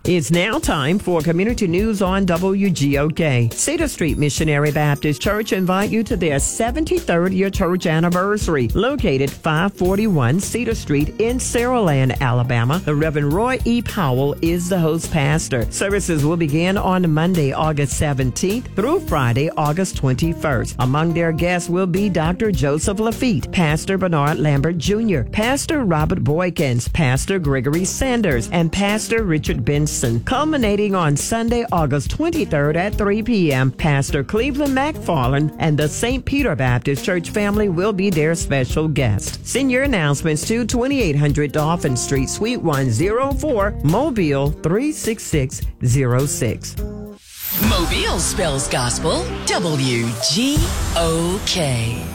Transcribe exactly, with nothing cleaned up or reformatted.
It's now time for community news on W G O K. Cedar Street Missionary Baptist Church invite you to their seventy-third year church anniversary, located five forty-one Cedar Street in Saraland, Alabama. The Reverend Roy E. Powell is the host pastor. Services will begin on Monday, August seventeenth through Friday, August twenty-first. Among their guests will be Doctor Joseph Lafitte, Pastor Bernard Lambert Junior, Pastor Robert Boykins, Pastor Gregory Sanders, and Pastor Richard Benson. Culminating on Sunday, August twenty-third at three p.m., Pastor Cleveland McFarland and the Saint Peter Baptist Church family will be their special guest. Send your announcements to twenty-eight hundred Dolphin Street, Suite one oh four, Mobile three six six zero six. Mobile spells gospel, W G O K.